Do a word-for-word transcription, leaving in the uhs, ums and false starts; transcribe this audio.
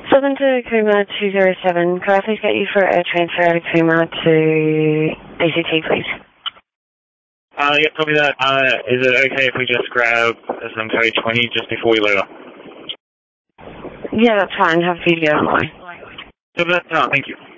Southern to Cooma two zero seven. Could I please get you for a transfer out of Cooma to A C T, please? Uh, yeah, copy that. Uh, is it okay if we just grab some code twenty just before we load up? Yeah, that's fine. Have a video online. Copy that. Oh, thank you.